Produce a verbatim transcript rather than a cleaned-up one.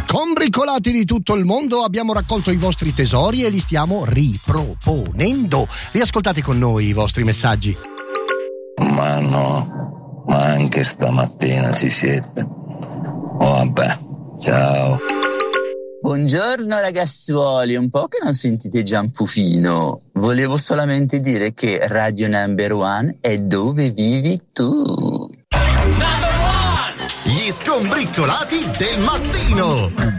Scombricolati di tutto il mondo, abbiamo raccolto i vostri tesori e li stiamo riproponendo. Riascoltate con noi i vostri messaggi. Ma no, ma anche stamattina ci siete. Oh, vabbè, ciao. Buongiorno ragazzuoli, un po' che non sentite Giampufino. Volevo solamente dire che Radio Number One è dove vivi tu. Number One! Gli scombricolati del mattino.